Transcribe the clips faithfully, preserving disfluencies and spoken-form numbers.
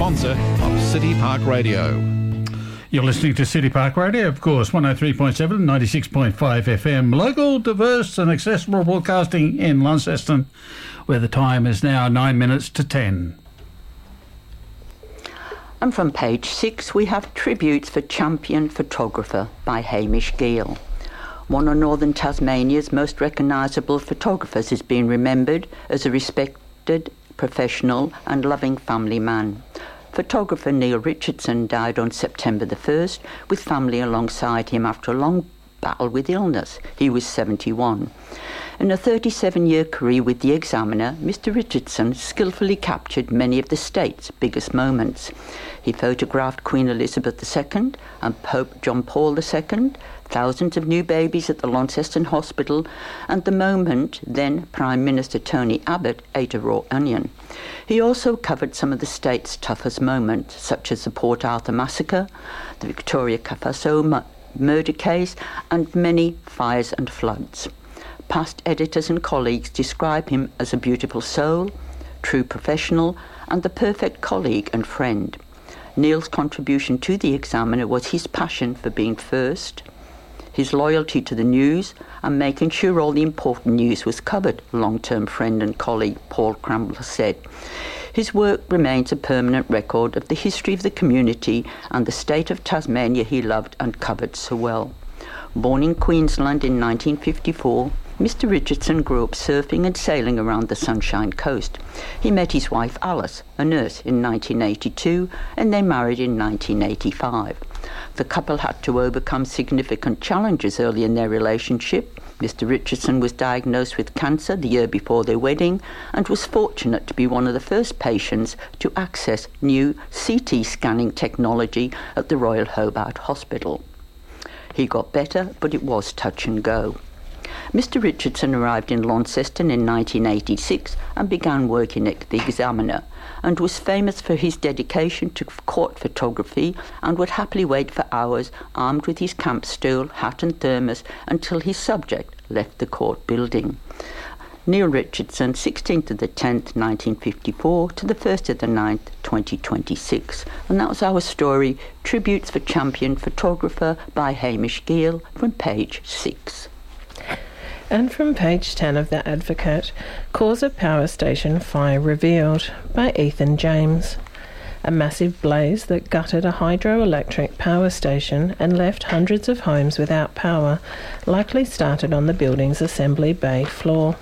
sponsor of City Park Radio. You're listening to City Park Radio, of course, one oh three point seven, ninety-six point five F M. Local, diverse and accessible broadcasting in Launceston, where the time is now nine minutes to ten. And from page six, we have Tributes for Champion Photographer by Hamish Gill. One of Northern Tasmania's most recognisable photographers is being remembered as a respected, professional and loving family man. Photographer Neil Richardson died on September the first, with family alongside him after a long battle with illness. He was seventy-one. In a thirty-seven-year career with the Examiner, Mister Richardson skillfully captured many of the state's biggest moments. He photographed Queen Elizabeth the Second and Pope John Paul the Second, thousands of new babies at the Launceston Hospital, and the moment then Prime Minister Tony Abbott ate a raw onion. He also covered some of the state's toughest moments, such as the Port Arthur massacre, the Victoria Cafasso mu- murder case, and many fires and floods. Past editors and colleagues describe him as a beautiful soul, true professional, and the perfect colleague and friend. Neil's contribution to the Examiner was his passion for being first, his loyalty to the news, and making sure all the important news was covered, long-term friend and colleague Paul Cramble said. His work remains a permanent record of the history of the community and the state of Tasmania he loved and covered so well. Born in Queensland in nineteen fifty-four, Mister Richardson grew up surfing and sailing around the Sunshine Coast. He met his wife Alice, a nurse, in nineteen eighty-two, and they married in nineteen eighty-five. The couple had to overcome significant challenges early in their relationship. Mister Richardson was diagnosed with cancer the year before their wedding and was fortunate to be one of the first patients to access new C T scanning technology at the Royal Hobart Hospital. He got better, but it was touch and go. Mister Richardson arrived in Launceston in nineteen eighty-six and began working at the Examiner, and was famous for his dedication to court photography and would happily wait for hours armed with his camp stool, hat and thermos until his subject left the court building. Neil Richardson, sixteenth of the tenth, nineteen fifty-four to the first of the ninth, twenty twenty-six. And that was our story, Tributes for Champion Photographer by Hamish Gill, from page six. And from page ten of The Advocate, Cause of Power Station Fire Revealed by Ethan James. A massive blaze that gutted a hydroelectric power station and left hundreds of homes without power likely started on the building's assembly bay floor.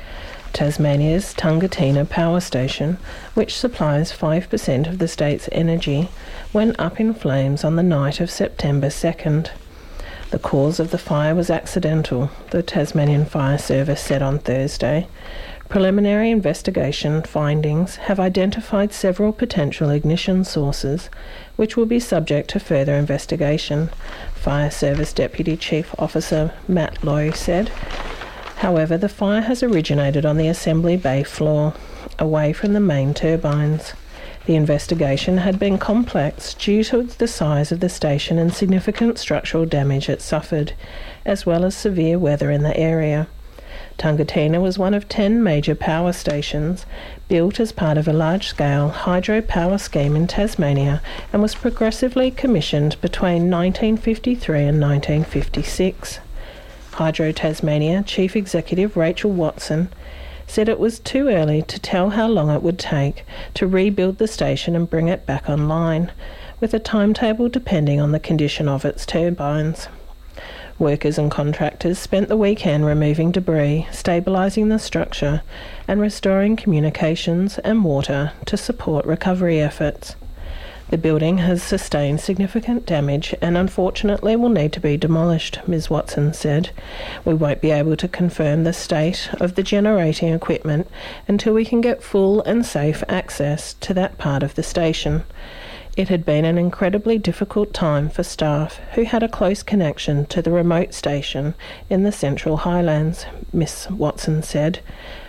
Tasmania's Tungatina Power Station, which supplies five percent of the state's energy, went up in flames on the night of September second. The cause of the fire was accidental, the Tasmanian Fire Service said on Thursday. Preliminary investigation findings have identified several potential ignition sources, which will be subject to further investigation, Fire Service Deputy Chief Officer Matt Lowe said. However, the fire has originated on the assembly bay floor, away from the main turbines. The investigation had been complex due to the size of the station and significant structural damage it suffered, as well as severe weather in the area. Tungatina was one of ten major power stations built as part of a large-scale hydropower scheme in Tasmania and was progressively commissioned between nineteen fifty-three and nineteen fifty-six. Hydro Tasmania Chief Executive Rachel Watson said it was too early to tell how long it would take to rebuild the station and bring it back online, with a timetable depending on the condition of its turbines. Workers and contractors spent the weekend removing debris, stabilising the structure, and restoring communications and water to support recovery efforts. The building has sustained significant damage and unfortunately will need to be demolished, Miz Watson said. We won't be able to confirm the state of the generating equipment until we can get full and safe access to that part of the station. It had been an incredibly difficult time for staff who had a close connection to the remote station in the Central Highlands, Miss Watson said.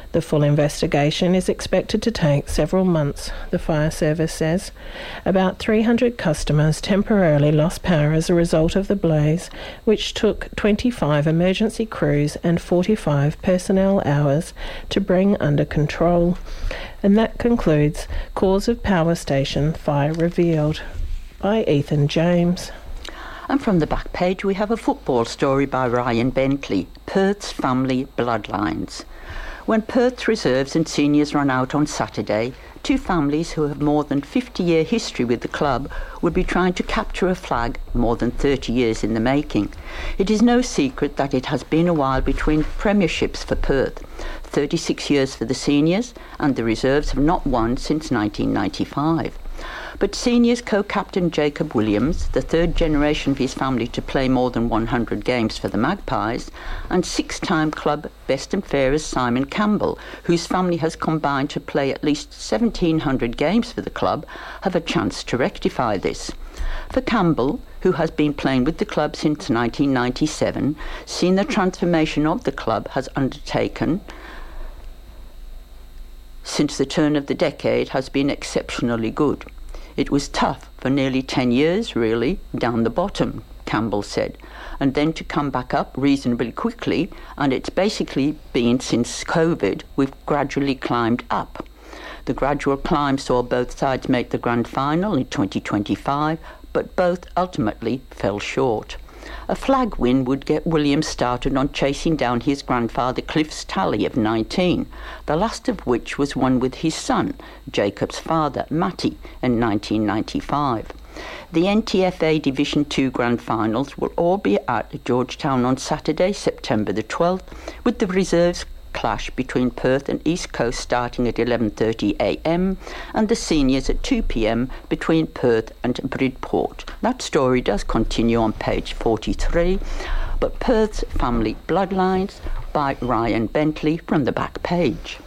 The full investigation is expected to take several months, the fire service says. About three hundred customers temporarily lost power as a result of the blaze, which took twenty-five emergency crews and forty-five personnel hours to bring under control. And that concludes Cause of Power Station Fire Revealed by Ethan James. And from the back page we have a football story by Ryan Bentley, Perth's Family Bloodlines. When Perth's reserves and seniors ran out on Saturday, two families who have more than fifty-year history with the club would be trying to capture a flag more than thirty years in the making. It is no secret that it has been a while between premierships for Perth, thirty-six years for the seniors, and the reserves have not won since nineteen ninety-five. But seniors co-captain Jacob Williams, the third generation of his family to play more than one hundred games for the Magpies, and six-time club best and fairest Simon Campbell, whose family has combined to play at least seventeen hundred games for the club, have a chance to rectify this. For Campbell, who has been playing with the club since nineteen ninety-seven, seeing the transformation of the club has undertaken since the turn of the decade has been exceptionally good. It was tough for nearly ten years, really, down the bottom, Campbell said, and then to come back up reasonably quickly, and it's basically been since COVID we've gradually climbed up. The gradual climb saw both sides make the grand final in twenty twenty-five, but both ultimately fell short. A flag win would get Williams started on chasing down his grandfather Cliff's tally of nineteen, the last of which was won with his son, Jacob's father, Matty, in nineteen ninety-five. The N T F A Division two Grand Finals will all be at Georgetown on Saturday, September the twelfth, with the reserves clash between Perth and East Coast starting at eleven thirty a m and the seniors at two p m between Perth and Bridport. That story does continue on page forty-three, but Perth's Family Bloodlines by Ryan Bentley from the back page.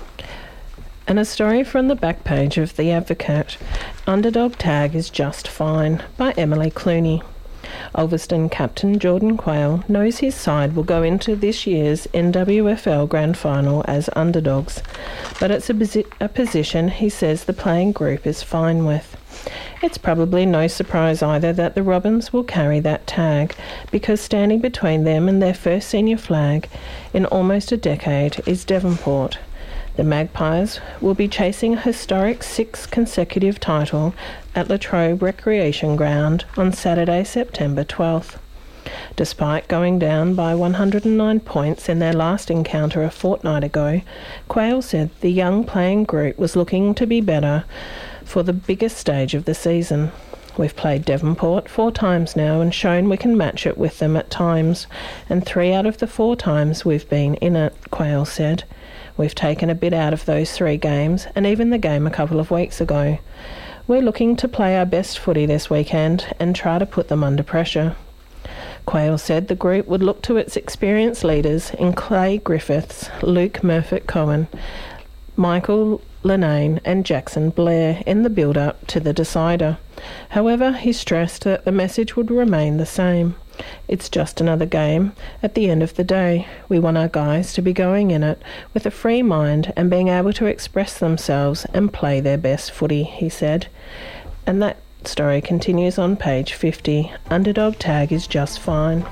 And a story from the back page of The Advocate, Underdog Tag is Just Fine by Emily Clooney. Ulverston captain Jordan Quayle knows his side will go into this year's N W F L Grand Final as underdogs, but it's a, posi- a position he says the playing group is fine with. It's probably no surprise either that the Robins will carry that tag, because standing between them and their first senior flag in almost a decade is Devonport. The Magpies will be chasing a historic sixth consecutive title at Latrobe Recreation Ground on Saturday, September twelfth. Despite going down by one hundred nine points in their last encounter a fortnight ago, Quayle said the young playing group was looking to be better for the biggest stage of the season. We've played Devonport four times now and shown we can match it with them at times, and three out of the four times we've been in it, Quayle said. We've taken a bit out of those three games, and even the game a couple of weeks ago. We're looking to play our best footy this weekend and try to put them under pressure. Quayle said the group would look to its experienced leaders in Clay Griffiths, Luke Murfitt-Cohen, Michael Lenane and Jackson Blair in the build-up to the decider. However, he stressed that the message would remain the same. It's just another game. At the end of the day, we want our guys to be going in it with a free mind and being able to express themselves and play their best footy, he said. And that story continues on page fifty. Underdog Tag is Just Fine.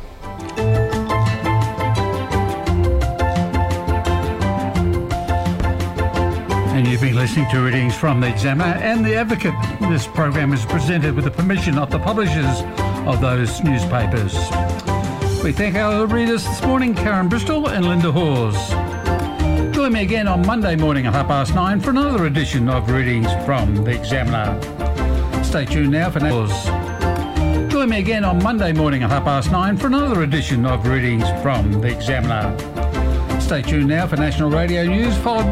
And you've been listening to readings from The Examiner and The Advocate. This program is presented with the permission of the publishers of those newspapers. We thank our readers this morning, Karen Bristol and Linda Hawes. Join me again on Monday morning at half past nine for another edition of Readings from The Examiner. Stay tuned now for now. Join me again on Monday morning at half past nine for another edition of Readings from The Examiner. Stay tuned now for National Radio News, followed